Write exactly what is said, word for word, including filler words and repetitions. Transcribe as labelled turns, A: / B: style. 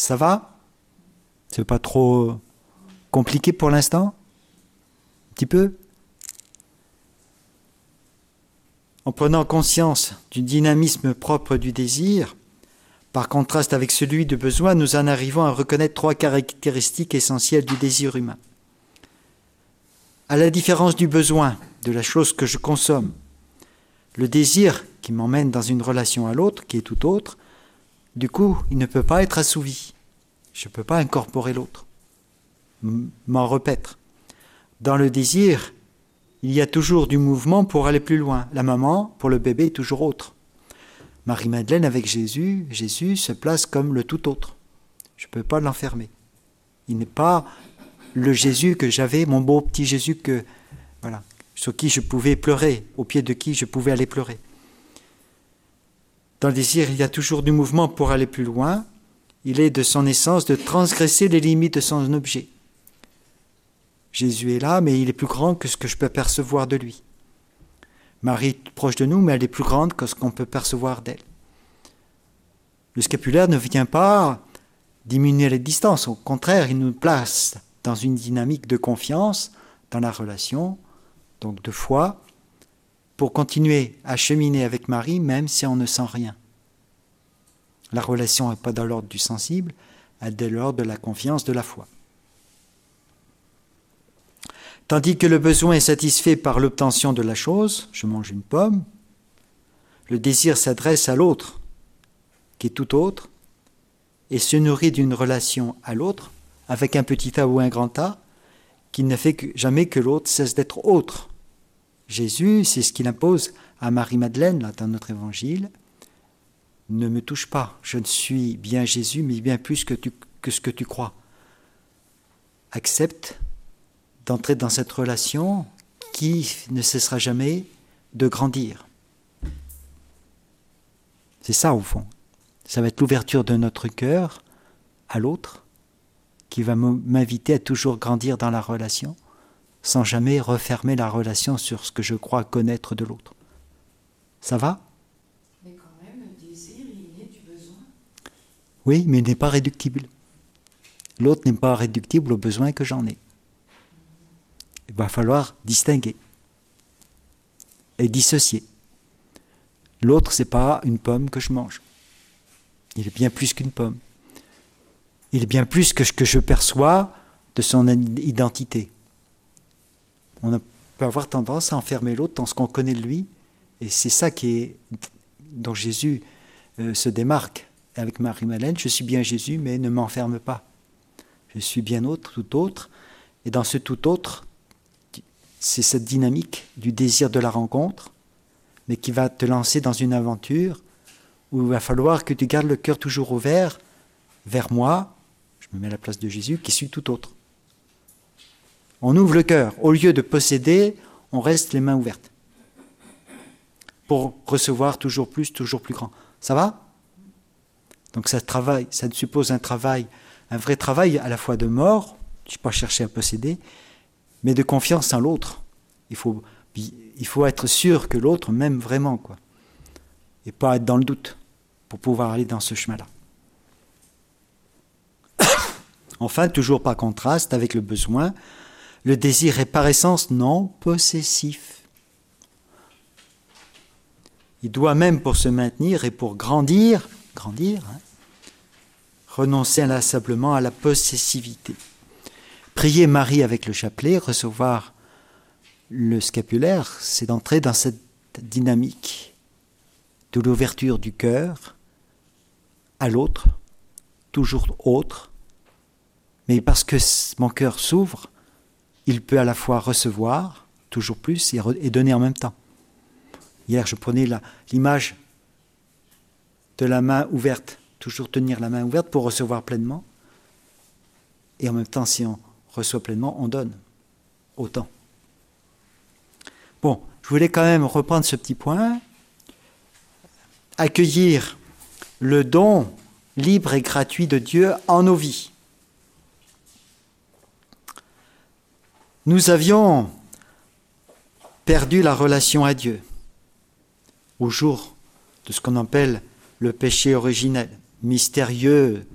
A: Ça va? C'est pas trop compliqué pour l'instant? Un petit peu? En prenant conscience du dynamisme propre du désir, par contraste avec celui du besoin, nous en arrivons à reconnaître trois caractéristiques essentielles du désir humain. À la différence du besoin, de la chose que je consomme, le désir qui m'emmène dans une relation à l'autre, qui est tout autre, du coup, il ne peut pas être assouvi. Je ne peux pas incorporer l'autre, m'en repaître. Dans le désir, il y a toujours du mouvement pour aller plus loin. La maman, pour le bébé, est toujours autre. Marie-Madeleine, avec Jésus, Jésus se place comme le tout autre. Je ne peux pas l'enfermer. Il n'est pas le Jésus que j'avais, mon beau petit Jésus, que, voilà, sur qui je pouvais pleurer, au pied de qui je pouvais aller pleurer. Dans le désir, il y a toujours du mouvement pour aller plus loin. Il est de son essence de transgresser les limites de son objet. Jésus est là, mais il est plus grand que ce que je peux percevoir de lui. Marie est proche de nous, mais elle est plus grande que ce qu'on peut percevoir d'elle. Le scapulaire ne vient pas diminuer les distances. Au contraire, il nous place dans une dynamique de confiance dans la relation, donc de foi, pour continuer à cheminer avec Marie, même si on ne sent rien. La relation n'est pas dans l'ordre du sensible, elle est dans l'ordre de la confiance, de la foi. Tandis que le besoin est satisfait par l'obtention de la chose, je mange une pomme, le désir s'adresse à l'autre, qui est tout autre, et se nourrit d'une relation à l'autre, avec un petit A ou un grand A, qui ne fait que, jamais que l'autre cesse d'être autre. Jésus, c'est ce qu'il impose à Marie-Madeleine, là, dans notre évangile. Ne me touche pas, je ne suis bien Jésus, mais bien plus que, tu, que ce que tu crois. Accepte d'entrer dans cette relation qui ne cessera jamais de grandir. C'est ça au fond. Ça va être l'ouverture de notre cœur à l'autre qui va m'inviter à toujours grandir dans la relation sans jamais refermer la relation sur ce que je crois connaître de l'autre. Ça va?
B: Mais quand même, le désir, il est du besoin.
A: Oui, mais il n'est pas réductible. L'autre n'est pas réductible au besoin que j'en ai. Il va falloir distinguer et dissocier. L'autre, ce n'est pas une pomme que je mange. Il est bien plus qu'une pomme. Il est bien plus que ce que je perçois de son identité. On peut avoir tendance à enfermer l'autre dans ce qu'on connaît de lui, et c'est ça qui est, dont Jésus euh, se démarque avec Marie-Madeleine. Je suis bien Jésus, mais ne m'enferme pas. Je suis bien autre, tout autre, et dans ce tout autre, c'est cette dynamique du désir de la rencontre, mais qui va te lancer dans une aventure où il va falloir que tu gardes le cœur toujours ouvert vers moi, je me mets à la place de Jésus, qui suis tout autre. On ouvre le cœur. Au lieu de posséder, on reste les mains ouvertes pour recevoir toujours plus, toujours plus grand. Ça va? Donc ça travaille, ça suppose un travail, un vrai travail à la fois de mort, je ne vais pas chercher à posséder, mais de confiance en l'autre. Il faut, il faut être sûr que l'autre m'aime vraiment, quoi. Et pas être dans le doute pour pouvoir aller dans ce chemin-là. Enfin, toujours par contraste avec le besoin, le désir est par essence non possessif. Il doit même, pour se maintenir et pour grandir, grandir, hein, renoncer inlassablement à la possessivité. Prier Marie avec le chapelet, recevoir le scapulaire, c'est d'entrer dans cette dynamique de l'ouverture du cœur à l'autre, toujours autre, mais parce que mon cœur s'ouvre, il peut à la fois recevoir, toujours plus, et, re- et donner en même temps. Hier, je prenais la, l'image de la main ouverte, toujours tenir la main ouverte pour recevoir pleinement, et en même temps, si on reçoit pleinement, on donne autant. Bon, je voulais quand même reprendre ce petit point. Accueillir le don libre et gratuit de Dieu en nos vies. Nous avions perdu la relation à Dieu au jour de ce qu'on appelle le péché originel, mystérieux